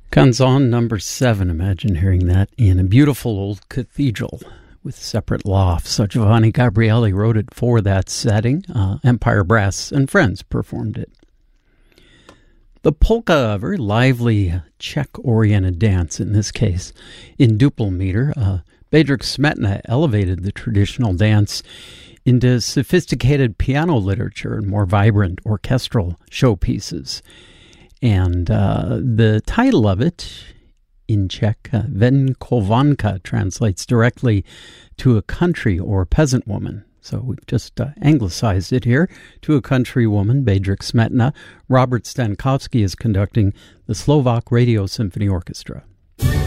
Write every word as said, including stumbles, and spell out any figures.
Canzon number seven. Imagine hearing that in a beautiful old cathedral with separate lofts. So Giovanni Gabrieli wrote it for that setting. Uh, Empire Brass and Friends performed it. The polka, a very lively Czech-oriented dance in this case, in duple meter. Uh, Bedřich Smetana elevated the traditional dance into sophisticated piano literature and more vibrant orchestral showpieces. And uh, the title of it, in Czech, uh, Venkovánka, translates directly to a country or peasant woman. So we've just uh, anglicized it here to a country woman, Bedřich Smetana. Robert Stankovsky is conducting the Slovak Radio Symphony Orchestra.